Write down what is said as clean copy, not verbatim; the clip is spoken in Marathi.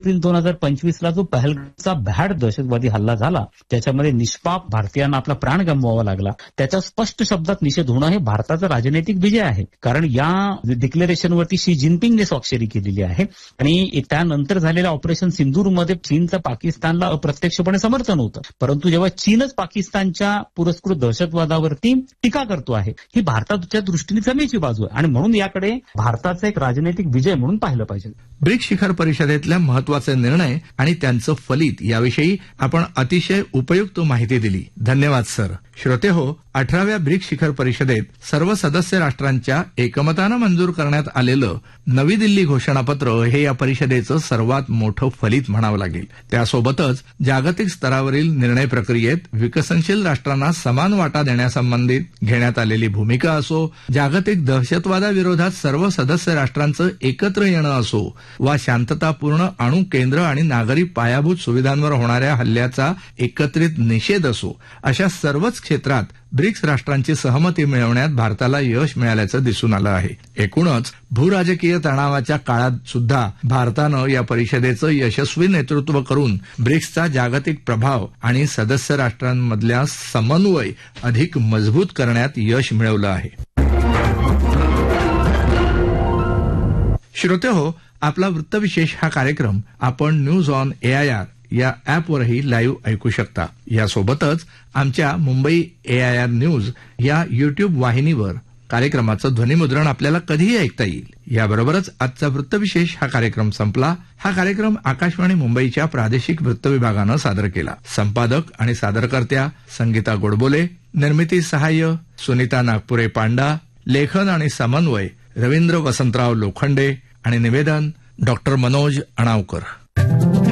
एप्रिल 2025ला जो पहलगामचा भ्याड दहशतवादी हल्ला झाला, त्याच्यामध्ये निष्पाप भारतीयांना आपला प्राण गमवावा लागला, त्याचा स्पष्ट शब्दात निषेध होणं हे भारताचा राजनैतिक विजय आहे. कारण या डिक्लेरेशनवरती शी जिनपिंगने स्वाक्षरी केलेली आहे आणि त्यानंतर झालेल्या ऑपरेशन सिंधूरमध्ये चीनचं पाकिस्तानला अप्रत्यक्षपणे समर्थन होतं. परंतु जेव्हा चीनच पाकिस्तानच्या पुरस्कृत दहशतवादावरती टीका करतो आहे, ही भारताच्या दृष्टीने जमेची बाजू आहे आणि म्हणून याकडे भारताचा एक राजनैतिक विजय म्हणून पाहिलं पाहिजे. ब्रिक्स शिखर परिषदेतल्या महत्वाचे निर्णय आणि त्यांचं फलित याविषयी आपण अतिशय उपयुक्त माहिती दिली. धन्यवाद सर. श्रोतेहो, 18व्या ब्रिक्स शिखर परिषदेत सर्व सदस्य राष्ट्रांच्या एकमतानं मंजूर करण्यात आलेलं नवी दिल्ली घोषणापत्र हे या परिषदेचं सर्वात मोठं फलित म्हणावं लागेल. त्यासोबतच जागतिक स्तरावरील निर्णय प्रक्रियेत विकसनशील राष्ट्रांना समान वाटा देण्यासंबंधित घेण्यात आलेली भूमिका असो, जागतिक दहशतवादाविरोधात सर्व सदस्य राष्ट्रांचं एकत्र येणं असो, वा शांततापूर्ण अणु केंद्र आणि नागरी पायाभूत सुविधांवर होणाऱ्या हल्ल्याचा एकत्रित निषेध असो, अशा सर्वच क्षेत्रात ब्रिक्स राष्ट्रांची सहमती मिळवण्यात भारताला यश मिळाल्याचं दिसून आलं आहे. एकूणच भूराजकीय तणावाच्या काळात सुद्धा भारतानं या परिषदेचं यशस्वी नेतृत्व करून ब्रिक्सचा जागतिक प्रभाव आणि सदस्य राष्ट्रांमधल्या समन्वय अधिक मजबूत करण्यात यश मिळवलं आहे. श्रोतेहो, आपला वृत्तविशेष हा कार्यक्रम आपण न्यूज ऑन AIR या ॲपवरही लाईव्ह ऐकू शकता. यासोबतच आमच्या मुंबई AIR न्यूज या युट्यूब वाहिनीवर कार्यक्रमाचं ध्वनिमुद्रण आपल्याला कधीही ऐकता येईल. याबरोबरच आजचा वृत्तविशेष हा कार्यक्रम संपला. हा कार्यक्रम आकाशवाणी मुंबईच्या प्रादेशिक वृत्त विभागानं सादर केला. संपादक आणि सादरकर्त्या संगीता गोडबोले, निर्मिती सहाय्य सुनीता नागपुरे पांडा, लेखन आणि समन्वय रवींद्र वसंतराव लोखंडे आणि निवेदन डॉक्टर मनोज अणावकर.